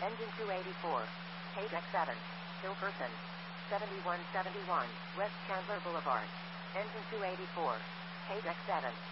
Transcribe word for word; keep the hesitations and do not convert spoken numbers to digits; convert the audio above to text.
Engine two eighty-four. Page X seven. Hillperson. seventy-one seventy-one, West Chandler Boulevard. Engine two eighty-four. Page X seven.